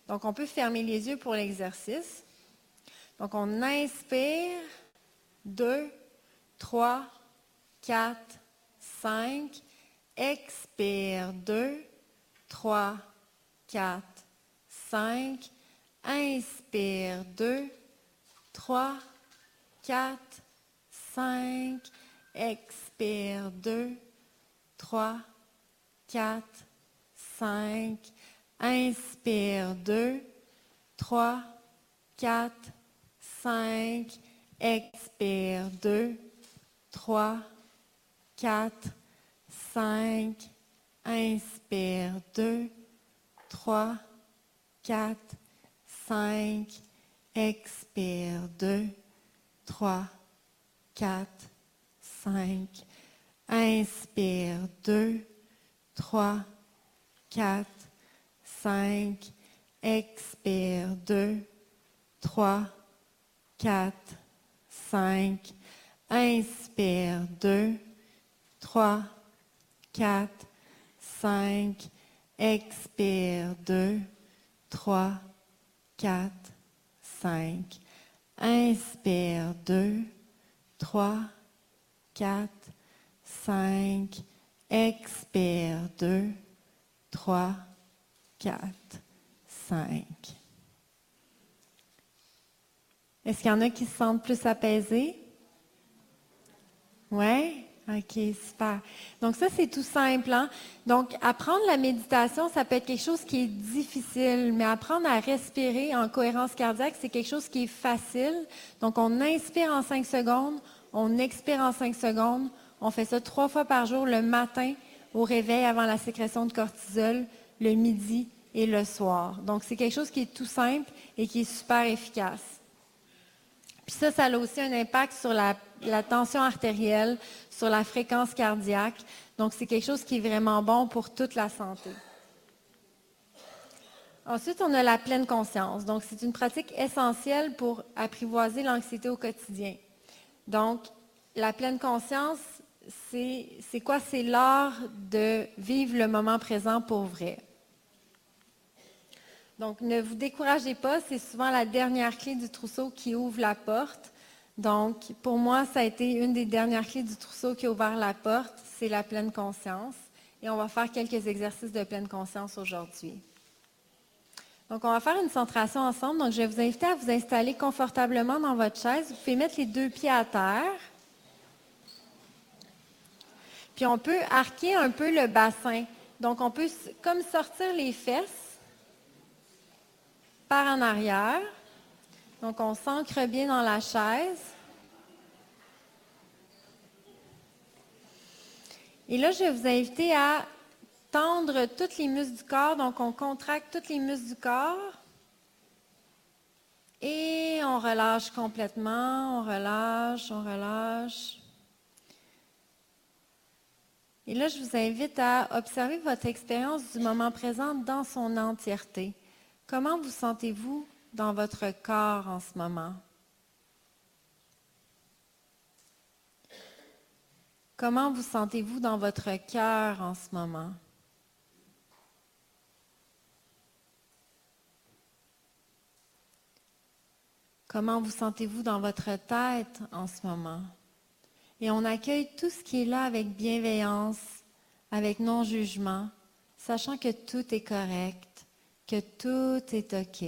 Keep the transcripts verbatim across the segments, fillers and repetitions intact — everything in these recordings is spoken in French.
Donc, on peut fermer les yeux pour l'exercice. Donc, on inspire, deux, trois, quatre, cinq. Expire, deux, trois, quatre, cinq. Inspire, deux, trois, quatre, cinq. Expire, deux, trois, quatre, cinq. Inspire, deux, trois, quatre, cinq. Expire, deux, trois, quatre, cinq. Inspire, deux, trois, quatre, cinq. Expire, deux, trois, quatre, cinq. Inspire, deux, trois, quatre, cinq. Expire, deux, trois, quatre, cinq. Inspire, deux, trois, quatre, cinq. Expire, deux, trois, quatre, cinq. Inspire, deux, trois, quatre, cinq. Expire, deux, trois, quatre, cinq. Est-ce qu'il y en a qui se sentent plus apaisés? Oui? OK, super. Donc ça, c'est tout simple. Hein? Donc, apprendre la méditation, ça peut être quelque chose qui est difficile, mais apprendre à respirer en cohérence cardiaque, c'est quelque chose qui est facile. Donc, on inspire en cinq secondes, on expire en cinq secondes. On fait ça trois fois par jour, le matin, au réveil, avant la sécrétion de cortisol, le midi et le soir. Donc, c'est quelque chose qui est tout simple et qui est super efficace. Puis ça, ça a aussi un impact sur la, la tension artérielle, sur la fréquence cardiaque. Donc, c'est quelque chose qui est vraiment bon pour toute la santé. Ensuite, on a la pleine conscience. Donc, c'est une pratique essentielle pour apprivoiser l'anxiété au quotidien. Donc, la pleine conscience, c'est, c'est quoi? C'est l'art de vivre le moment présent pour vrai. Donc, ne vous découragez pas, c'est souvent la dernière clé du trousseau qui ouvre la porte. Donc, pour moi, ça a été une des dernières clés du trousseau qui a ouvert la porte, c'est la pleine conscience. Et on va faire quelques exercices de pleine conscience aujourd'hui. Donc, on va faire une centration ensemble. Donc, je vais vous inviter à vous installer confortablement dans votre chaise. Vous pouvez mettre les deux pieds à terre. Puis, on peut arquer un peu le bassin. Donc, on peut comme sortir les fesses par en arrière. Donc, on s'ancre bien dans la chaise. Et là, je vais vous inviter à tendre tous les muscles du corps. Donc, on contracte tous les muscles du corps. Et on relâche complètement. On relâche, on relâche. Et là, je vous invite à observer votre expérience du moment présent dans son entièreté. Comment vous sentez-vous dans votre corps en ce moment? Comment vous sentez-vous dans votre cœur en ce moment? Comment vous sentez-vous dans votre tête en ce moment? Et on accueille tout ce qui est là avec bienveillance, avec non-jugement, sachant que tout est correct, que tout est OK.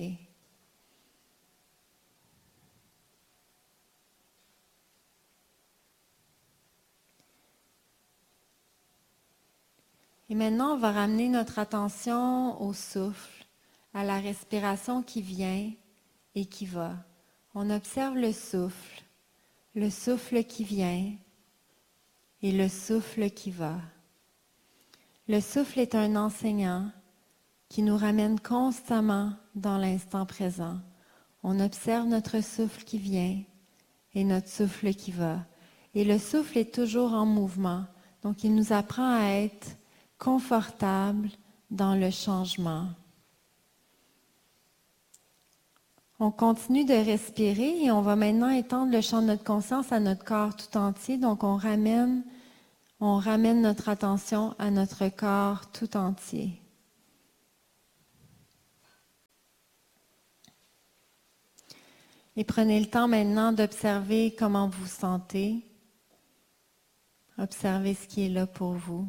Et maintenant, on va ramener notre attention au souffle, à la respiration qui vient et qui va. On observe le souffle, le souffle qui vient et le souffle qui va. Le souffle est un enseignant qui nous ramène constamment dans l'instant présent. On observe notre souffle qui vient et notre souffle qui va. Et le souffle est toujours en mouvement, donc il nous apprend à être confortable dans le changement. On continue de respirer et on va maintenant étendre le champ de notre conscience à notre corps tout entier. Donc on ramène, on ramène notre attention à notre corps tout entier. Et prenez le temps maintenant d'observer comment vous vous sentez. Observez ce qui est là pour vous.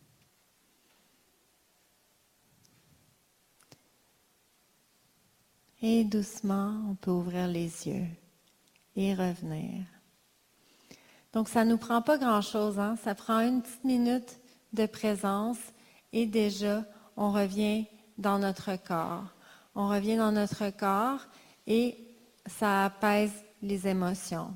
Et doucement, on peut ouvrir les yeux et revenir. Donc, ça ne nous prend pas grand-chose, hein? Ça prend une petite minute de présence et déjà, on revient dans notre corps. On revient dans notre corps et ça apaise les émotions.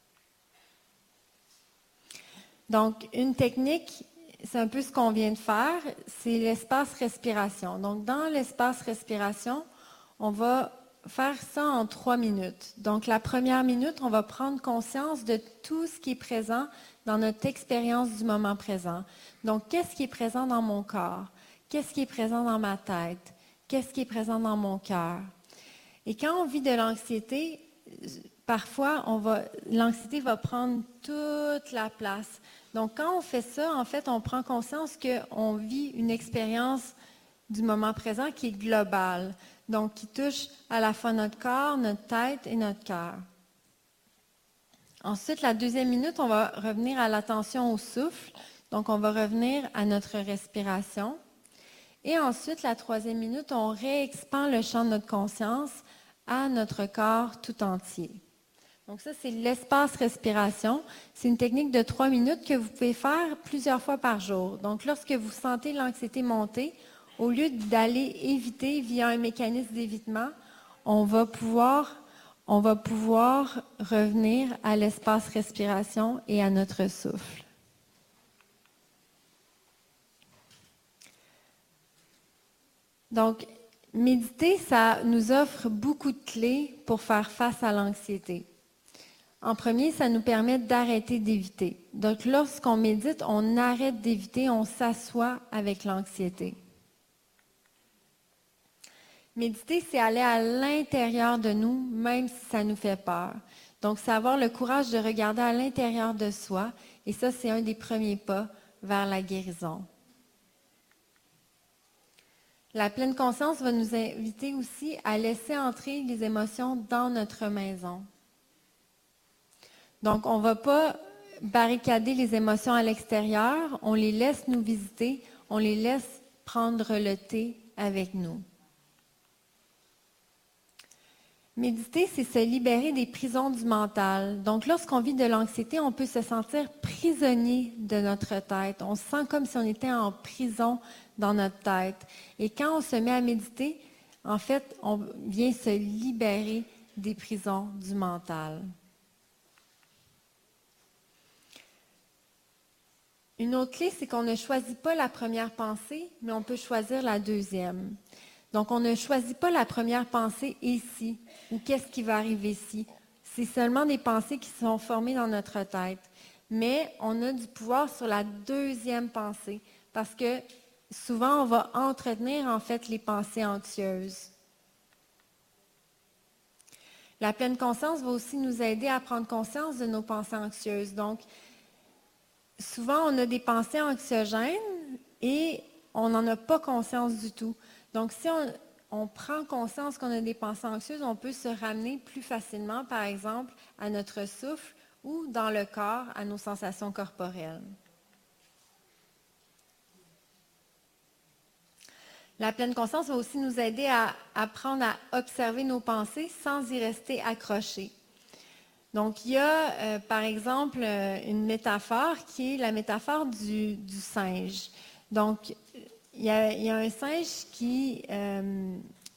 Donc, une technique, c'est un peu ce qu'on vient de faire, c'est l'espace respiration. Donc, dans l'espace respiration, on va faire ça en trois minutes. Donc, la première minute, on va prendre conscience de tout ce qui est présent dans notre expérience du moment présent. Donc, qu'est-ce qui est présent dans mon corps? Qu'est-ce qui est présent dans ma tête? Qu'est-ce qui est présent dans mon cœur? Et quand on vit de l'anxiété, parfois, on va, l'anxiété va prendre toute la place. Donc, quand on fait ça, en fait, on prend conscience qu'on vit une expérience du moment présent qui est globale, donc qui touche à la fois notre corps, notre tête et notre cœur. Ensuite, la deuxième minute, on va revenir à l'attention au souffle, donc on va revenir à notre respiration. Et ensuite, la troisième minute, on réexpand le champ de notre conscience à notre corps tout entier. Donc ça, c'est l'espace respiration. C'est une technique de trois minutes que vous pouvez faire plusieurs fois par jour. Donc, lorsque vous sentez l'anxiété monter, au lieu d'aller éviter via un mécanisme d'évitement, on va pouvoir, on va pouvoir revenir à l'espace respiration et à notre souffle. Donc, méditer, ça nous offre beaucoup de clés pour faire face à l'anxiété. En premier, ça nous permet d'arrêter d'éviter. Donc, lorsqu'on médite, on arrête d'éviter, on s'assoit avec l'anxiété. Méditer, c'est aller à l'intérieur de nous, même si ça nous fait peur. Donc, c'est avoir le courage de regarder à l'intérieur de soi. Et ça, c'est un des premiers pas vers la guérison. La pleine conscience va nous inviter aussi à laisser entrer les émotions dans notre maison. Donc, on ne va pas barricader les émotions à l'extérieur, on les laisse nous visiter, on les laisse prendre le thé avec nous. Méditer, c'est se libérer des prisons du mental. Donc, lorsqu'on vit de l'anxiété, on peut se sentir prisonnier de notre tête. On se sent comme si on était en prison dans notre tête. Et quand on se met à méditer, en fait, on vient se libérer des prisons du mental. Une autre clé, c'est qu'on ne choisit pas la première pensée, mais on peut choisir la deuxième. Donc, on ne choisit pas la première pensée ici, ou qu'est-ce qui va arriver ici. C'est seulement des pensées qui sont formées dans notre tête. Mais on a du pouvoir sur la deuxième pensée, parce que souvent, on va entretenir en fait les pensées anxieuses. La pleine conscience va aussi nous aider à prendre conscience de nos pensées anxieuses. Donc, souvent, on a des pensées anxiogènes et on n'en a pas conscience du tout. Donc, si on, on prend conscience qu'on a des pensées anxieuses, on peut se ramener plus facilement, par exemple, à notre souffle ou dans le corps, à nos sensations corporelles. La pleine conscience va aussi nous aider à apprendre à observer nos pensées sans y rester accrochés. Donc, il y a, euh, par exemple, euh, une métaphore qui est la métaphore du, du singe. Donc, il y, a, il y a un singe qui... Euh,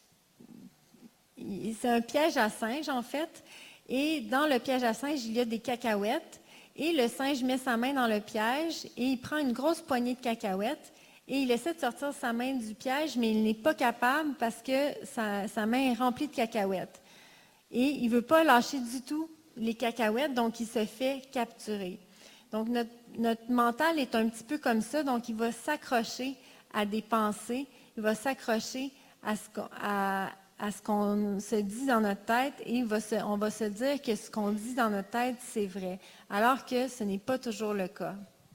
c'est un piège à singe, en fait. Et dans le piège à singe, il y a des cacahuètes. Et le singe met sa main dans le piège et il prend une grosse poignée de cacahuètes. Et il essaie de sortir sa main du piège, mais il n'est pas capable parce que sa, sa main est remplie de cacahuètes. Et il ne veut pas lâcher du tout les cacahuètes, donc il se fait capturer. Donc notre, notre mental est un petit peu comme ça, donc il va s'accrocher à des pensées, il va s'accrocher à ce qu'on, à, à ce qu'on se dit dans notre tête et il va se, on va se dire que ce qu'on dit dans notre tête, c'est vrai, alors que ce n'est pas toujours le cas.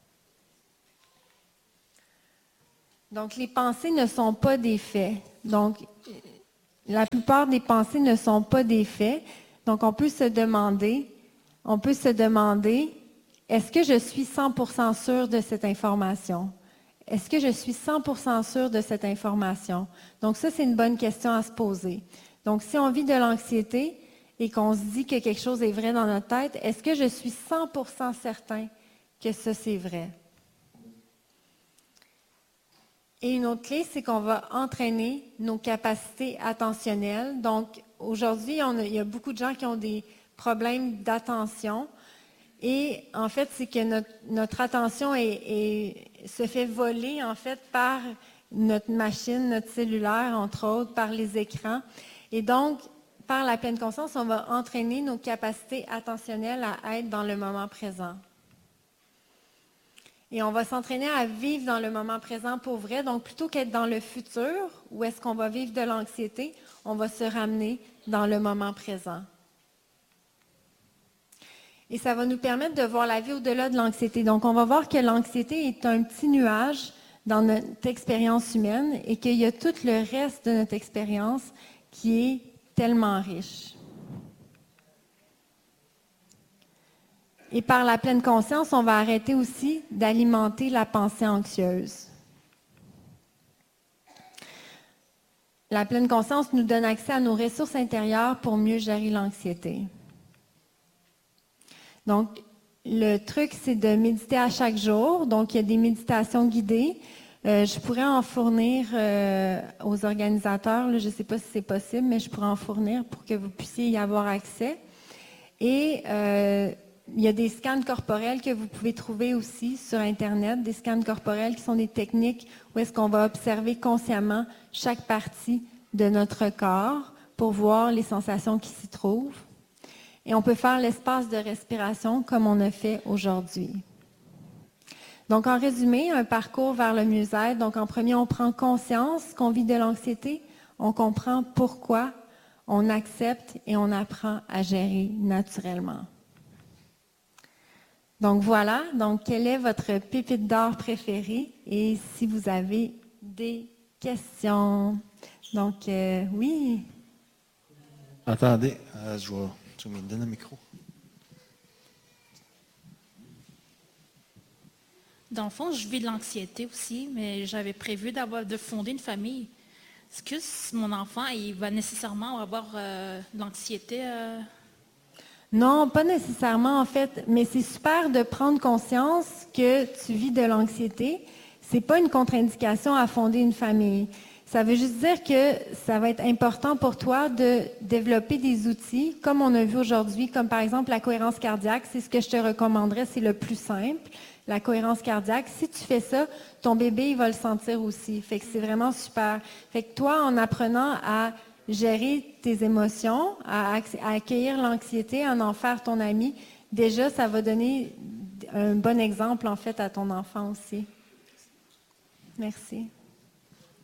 Donc les pensées ne sont pas des faits. Donc la plupart des pensées ne sont pas des faits. Donc, on peut se demander, on peut se demander, est-ce que je suis cent pour cent sûr de cette information? Est-ce que je suis cent pour cent sûr de cette information? Donc, ça, c'est une bonne question à se poser. Donc, si on vit de l'anxiété et qu'on se dit que quelque chose est vrai dans notre tête, est-ce que je suis cent pour cent certain que ça, c'est vrai? Et une autre clé, c'est qu'on va entraîner nos capacités attentionnelles. Donc, aujourd'hui, on a, il y a beaucoup de gens qui ont des problèmes d'attention. Et en fait, c'est que notre, notre attention est, est, se fait voler, en fait, par notre machine, notre cellulaire, entre autres, par les écrans. Et donc, par la pleine conscience, on va entraîner nos capacités attentionnelles à être dans le moment présent. Et on va s'entraîner à vivre dans le moment présent pour vrai. Donc, plutôt qu'être dans le futur, où est-ce qu'on va vivre de l'anxiété, on va se ramener dans le moment présent. Et ça va nous permettre de voir la vie au-delà de l'anxiété. Donc, on va voir que l'anxiété est un petit nuage dans notre expérience humaine et qu'il y a tout le reste de notre expérience qui est tellement riche. Et par la pleine conscience, on va arrêter aussi d'alimenter la pensée anxieuse. La pleine conscience nous donne accès à nos ressources intérieures pour mieux gérer l'anxiété. Donc, le truc, c'est de méditer à chaque jour. Donc, il y a des méditations guidées. Euh, je pourrais en fournir euh, aux organisateurs. Là, je ne sais pas si c'est possible, mais je pourrais en fournir pour que vous puissiez y avoir accès. Et euh, il y a des scans corporels que vous pouvez trouver aussi sur Internet, des scans corporels qui sont des techniques où est-ce qu'on va observer consciemment chaque partie de notre corps pour voir les sensations qui s'y trouvent. Et on peut faire l'espace de respiration comme on a fait aujourd'hui. Donc, en résumé, un parcours vers le mieux-être. Donc, en premier, on prend conscience qu'on vit de l'anxiété, on comprend pourquoi, on accepte et on apprend à gérer naturellement. Donc, voilà. Donc, quelle est votre pépite d'or préférée? Et si vous avez des questions. Donc, euh, oui. Attendez, euh, je vais... Tu me donnes un micro. Dans le fond, je vis de l'anxiété aussi, mais j'avais prévu d'avoir de fonder une famille. Est-ce que mon enfant, il va nécessairement avoir euh, de l'anxiété? Euh... Non, pas nécessairement en fait, mais c'est super de prendre conscience que tu vis de l'anxiété. C'est pas une contre-indication à fonder une famille. Ça veut juste dire que ça va être important pour toi de développer des outils, comme on a vu aujourd'hui, comme par exemple la cohérence cardiaque. C'est ce que je te recommanderais, c'est le plus simple, la cohérence cardiaque. Si tu fais ça, ton bébé, il va le sentir aussi. Fait que c'est vraiment super. Fait que toi, en apprenant à gérer tes émotions, à, à accueillir l'anxiété, à en faire ton ami, déjà, ça va donner un bon exemple, en fait, à ton enfant aussi. Merci.